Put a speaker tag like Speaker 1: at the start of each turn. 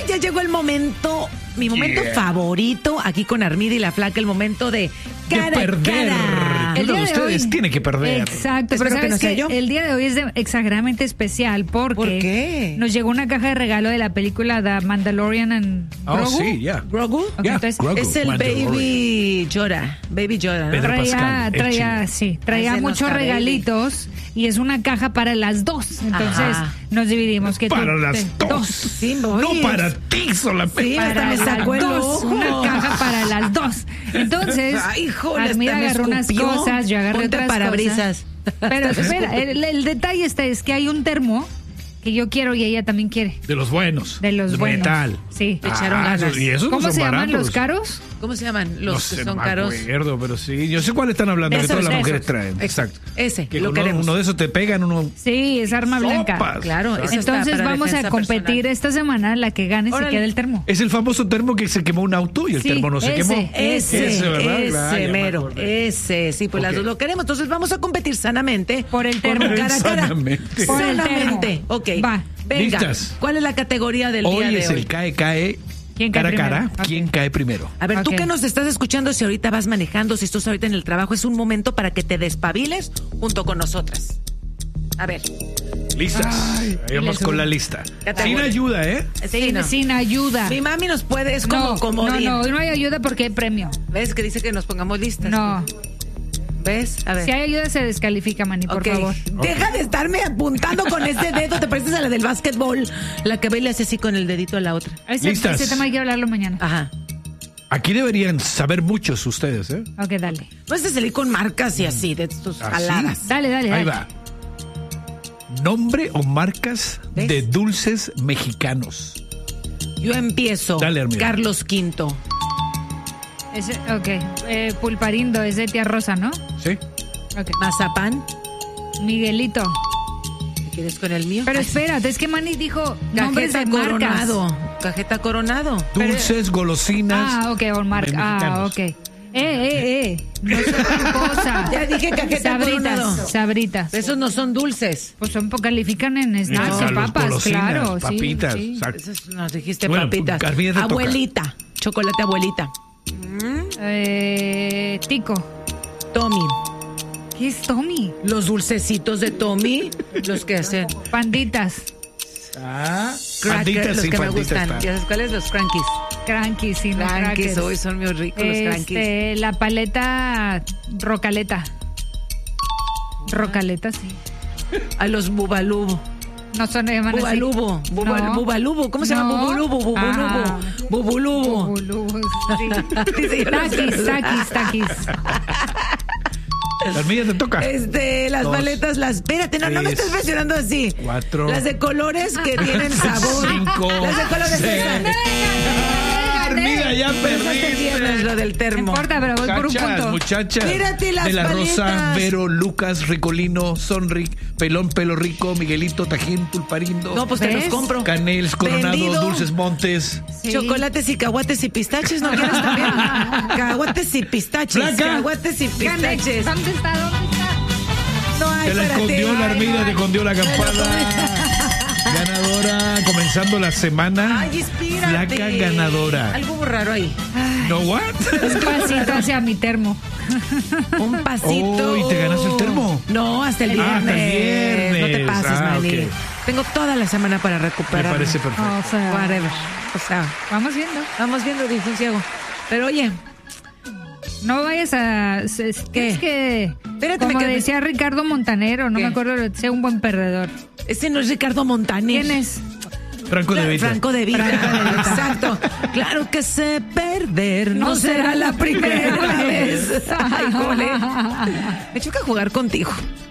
Speaker 1: ya llegó el momento, mi momento favorito aquí con Armida y la Flaca, el momento de cara a
Speaker 2: perder.
Speaker 1: cara.
Speaker 2: Uno de ustedes tiene que perder.
Speaker 3: Exacto,
Speaker 1: Espero
Speaker 3: pero
Speaker 1: que no
Speaker 3: ¿sabes
Speaker 1: sea
Speaker 3: qué?
Speaker 1: yo.
Speaker 3: El día de hoy es exageradamente especial porque
Speaker 1: ¿Por qué?
Speaker 3: nos llegó una caja de regalo de la película The Mandalorian en
Speaker 2: Oh,
Speaker 3: Grogu.
Speaker 2: sí, ya.
Speaker 1: ¿Grogu?
Speaker 3: Ok,
Speaker 2: Ya,
Speaker 3: entonces,
Speaker 2: Grogu,
Speaker 1: Es el
Speaker 2: Mandalorian.
Speaker 1: Baby Yoda. Baby Yoda, ¿no?
Speaker 2: Pedro Pascal, el
Speaker 3: traía
Speaker 1: Ese no
Speaker 3: muchos
Speaker 1: está
Speaker 3: regalitos y es una caja para las dos. Entonces
Speaker 1: Ajá.
Speaker 3: nos dividimos. Que
Speaker 2: Para
Speaker 3: tú-
Speaker 2: las
Speaker 3: te-
Speaker 2: dos.
Speaker 1: Sí,
Speaker 2: No
Speaker 1: oye,
Speaker 2: para ti solamente.
Speaker 1: Sí, hasta
Speaker 3: Para
Speaker 1: me
Speaker 3: las
Speaker 1: sacó el
Speaker 3: dos,
Speaker 1: ojo.
Speaker 3: una caja para las dos. Entonces,
Speaker 1: Ay, híjole,
Speaker 3: Armida
Speaker 1: hasta me
Speaker 3: agarró unas
Speaker 1: escupió.
Speaker 3: cosas, yo agarré
Speaker 1: Ponte
Speaker 3: otras
Speaker 1: parabrisas.
Speaker 3: cosas. Pero espera, el detalle es que hay un termo que yo quiero y ella también quiere.
Speaker 2: De los buenos.
Speaker 3: De los buenos.
Speaker 2: Metal.
Speaker 3: Sí.
Speaker 1: Le echaron ganas.
Speaker 2: Y esos
Speaker 3: ¿Cómo
Speaker 2: no son
Speaker 3: se llaman
Speaker 2: baratos.
Speaker 3: los caros?
Speaker 1: ¿Cómo se llaman? Los
Speaker 2: No
Speaker 1: que
Speaker 2: sé,
Speaker 1: son
Speaker 2: no
Speaker 1: caros.
Speaker 2: me acuerdo, pero sí. Yo sé cuál están hablando,
Speaker 1: De
Speaker 2: que todas
Speaker 1: esos,
Speaker 2: las
Speaker 1: de
Speaker 2: mujeres
Speaker 1: esos.
Speaker 2: traen. Exacto.
Speaker 1: Ese,
Speaker 2: Que
Speaker 1: lo
Speaker 2: uno,
Speaker 1: queremos.
Speaker 2: uno de esos te pegan, uno...
Speaker 3: Sí, es arma blanca.
Speaker 2: Sopas.
Speaker 1: Claro, eso está
Speaker 3: Entonces
Speaker 1: para
Speaker 3: vamos a
Speaker 1: defensa
Speaker 3: competir
Speaker 1: personal.
Speaker 3: esta semana, la que gane se
Speaker 1: Órale.
Speaker 3: queda el termo.
Speaker 2: Es el famoso termo que se quemó un auto y el
Speaker 3: Sí,
Speaker 2: termo no se
Speaker 3: ese.
Speaker 2: quemó.
Speaker 1: Ese,
Speaker 2: ¿verdad?
Speaker 1: ese
Speaker 2: Claro, ya me
Speaker 1: mero,
Speaker 2: acordé.
Speaker 1: ese, sí, pues las
Speaker 2: Ok.
Speaker 1: dos lo queremos. Entonces vamos a competir sanamente.
Speaker 3: Por el termo.
Speaker 1: Cara a cara.
Speaker 2: Sanamente.
Speaker 3: Por el
Speaker 1: Sanamente.
Speaker 3: termo.
Speaker 1: Ok.
Speaker 3: Va.
Speaker 1: Venga.
Speaker 2: Listas.
Speaker 1: ¿Cuál es la categoría del día
Speaker 2: Hoy
Speaker 1: de
Speaker 2: es
Speaker 1: hoy?
Speaker 2: el cae,
Speaker 3: ¿Quién cae
Speaker 2: cara a
Speaker 3: primero?
Speaker 2: cara.
Speaker 3: Ok.
Speaker 2: ¿Quién cae primero?
Speaker 1: A ver, tú
Speaker 3: Ok.
Speaker 1: que nos estás escuchando, si ahorita vas manejando, si estás ahorita en el trabajo, es un momento para que te despabiles junto con nosotras. A ver.
Speaker 2: Listas. Ahí vamos
Speaker 3: les
Speaker 2: con
Speaker 3: subo.
Speaker 2: la lista.
Speaker 1: Categoría.
Speaker 2: Sin ayuda, ¿eh?
Speaker 1: Sí, no.
Speaker 3: Sin ayuda.
Speaker 1: Mi mami nos puede, es como comodín.
Speaker 3: no hay ayuda porque hay premio.
Speaker 1: ¿Ves que dice que nos pongamos listas?
Speaker 3: No.
Speaker 1: ¿Ves? A ver.
Speaker 3: Si hay ayuda se descalifica, Manny, por
Speaker 1: Ok.
Speaker 3: favor.
Speaker 1: Deja de estarme apuntando con ese dedo. Te pareces a la del básquetbol. La que ve y le hace así con el dedito a la otra.
Speaker 2: Listas.
Speaker 3: Ese tema hay que hablarlo mañana.
Speaker 1: Ajá.
Speaker 2: Aquí deberían saber muchos ustedes, ¿eh?
Speaker 3: Ok, dale.
Speaker 1: No es de salir con marcas y así, de tus
Speaker 2: ¿Así?
Speaker 1: jaladas.
Speaker 3: Dale.
Speaker 2: Ahí va. Nombre o marcas
Speaker 1: ¿Ves?
Speaker 2: de dulces mexicanos.
Speaker 1: Yo empiezo.
Speaker 2: Dale, Armida.
Speaker 1: Carlos V.
Speaker 3: Pulparindo, es de tía Rosa, ¿no?
Speaker 2: ¿Sí?
Speaker 3: Ok.
Speaker 1: Mazapán.
Speaker 3: Miguelito.
Speaker 1: ¿Te quieres con el mío?
Speaker 3: Pero
Speaker 1: Ay,
Speaker 3: espérate, es que Manny dijo nombres
Speaker 1: Cajeta
Speaker 3: de marcas.
Speaker 1: Coronado. Cajeta Coronado.
Speaker 2: Dulces, golosinas.
Speaker 3: Ah, ok, o marca. Ah,
Speaker 2: mexicanos.
Speaker 3: ok. No es otra cosa.
Speaker 1: Ya dije Cajeta Coronado.
Speaker 3: Sabritas.
Speaker 1: Esos no son dulces.
Speaker 3: Pues califican en snacks
Speaker 2: No,
Speaker 3: o papas,
Speaker 2: golosinas,
Speaker 3: claro. sí,
Speaker 2: papitas.
Speaker 3: sí.
Speaker 2: exacto.
Speaker 1: Esos nos dijiste
Speaker 2: Bueno,
Speaker 1: papitas.
Speaker 2: Armida te toca.
Speaker 1: Abuelita. Chocolate abuelita.
Speaker 3: Tico.
Speaker 1: Tommy.
Speaker 3: ¿Qué es Tommy?
Speaker 1: Los dulcecitos de Tommy. Los que hacen.
Speaker 3: Panditas.
Speaker 2: Ah,
Speaker 1: Crackers, los
Speaker 2: sí,
Speaker 1: que me
Speaker 2: panditas
Speaker 1: gustan.
Speaker 2: están.
Speaker 1: ¿Ya sabes cuáles? Los crankies.
Speaker 3: Crankies, sí, no
Speaker 1: Crankies,
Speaker 3: crackers.
Speaker 1: hoy son muy ricos los crankies.
Speaker 3: La paleta Rocaleta. Rocaleta, sí.
Speaker 1: A los bubalubo.
Speaker 3: No son llaman así.
Speaker 1: Bubalubo.
Speaker 3: No.
Speaker 1: Bubalubo. ¿Cómo se llama?
Speaker 3: No.
Speaker 1: Bubulubo.
Speaker 3: Ah.
Speaker 1: Bubulubo.
Speaker 3: Bubulubo, sí.
Speaker 1: Dice, yo no sé.
Speaker 3: Taquis.
Speaker 2: Las mías te toca.
Speaker 1: Las
Speaker 2: Dos,
Speaker 1: paletas, espérate, no me
Speaker 2: tres,
Speaker 1: estés presionando así.
Speaker 2: 4.
Speaker 1: Las de colores que tienen sabor.
Speaker 2: 5.
Speaker 1: Las de colores
Speaker 2: Armida, ya
Speaker 1: Perdiste.
Speaker 2: perdiste.
Speaker 1: Lo del
Speaker 3: No
Speaker 1: termo.
Speaker 3: importa, pero voy por un punto.
Speaker 2: Muchachas.
Speaker 1: Mírate las
Speaker 2: de la Rosa,
Speaker 1: paletas.
Speaker 2: Vero, Lucas, Ricolino, Sonric, Pelón, Pelo Rico, Miguelito, Tajín, Pulparindo.
Speaker 1: No, pues te
Speaker 3: ¿Ves?
Speaker 1: los compro.
Speaker 2: Caneles, Coronados,
Speaker 1: Vendido.
Speaker 2: Dulces Montes.
Speaker 3: Sí.
Speaker 1: Chocolates y caguates y pistaches, ¿no quieres también? Caguates y pistaches.
Speaker 2: Flaca.
Speaker 1: Caguates y pistaches.
Speaker 3: ¿Dónde está?
Speaker 1: No hay
Speaker 2: Se la
Speaker 1: para
Speaker 2: escondió
Speaker 1: ti.
Speaker 2: la Armida, te escondió la campana. Ganadora, comenzando la semana.
Speaker 1: Ay, inspírate.
Speaker 2: Flaca ganadora.
Speaker 1: Algo raro ahí.
Speaker 2: ¿No what?
Speaker 3: Un pasito hacia mi termo.
Speaker 1: Un pasito.
Speaker 2: Oh, ¿y te ganaste el termo?
Speaker 1: No, hasta el viernes.
Speaker 2: hasta el viernes.
Speaker 1: No te pases,
Speaker 2: Ah,
Speaker 1: Manny.
Speaker 2: ok.
Speaker 1: Tengo toda la semana para
Speaker 2: Me
Speaker 1: recuperar.
Speaker 2: parece perfecto.
Speaker 3: O sea,
Speaker 1: Whatever. O sea,
Speaker 3: vamos viendo.
Speaker 1: vamos viendo, dijo un ciego. Pero oye,
Speaker 3: No vayas a...
Speaker 1: ¿Qué?
Speaker 3: Es que...
Speaker 1: Espérate,
Speaker 3: como
Speaker 1: me quedé-
Speaker 3: decía Ricardo Montanero, no
Speaker 1: ¿Qué?
Speaker 3: me acuerdo, sea un buen perdedor.
Speaker 1: ese no es Ricardo Montaner.
Speaker 3: ¿Quién es?
Speaker 2: Franco de Vita.
Speaker 1: Franco de Vita.
Speaker 3: Franco de Vita.
Speaker 1: Exacto. Claro que sé perder, no será la primera vez. Ay, jole. Me choca jugar contigo.